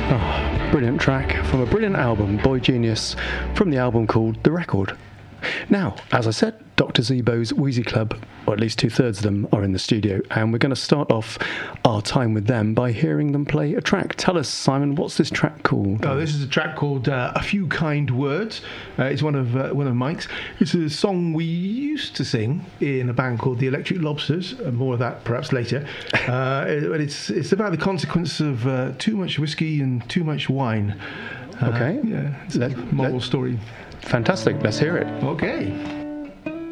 Brilliant track from a brilliant album, Boy Genius, from the album called The Record. Now, as I said, Dr. Zebo's Wheezy Club, or at least 2/3 of them, are in the studio, and we're going to start off our time with them by hearing them play a track. Tell us, Simon, what's this track called? Oh, this is a track called A Few Kind Words. It's one of Mike's. It's a song we used to sing in a band called the Electric Lobsters. More of that perhaps later. But it's about the consequence of too much whiskey and too much wine. Okay. Yeah, it's a moral story. Fantastic. Let's hear it. Okay.